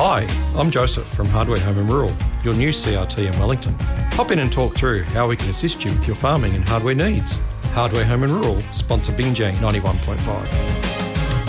Hi, I'm Joseph from Hardware Home and Rural, your new CRT in Wellington. Hop in and talk through how we can assist you with your farming and hardware needs. Hardware Home and Rural, sponsor Binjang 91.5.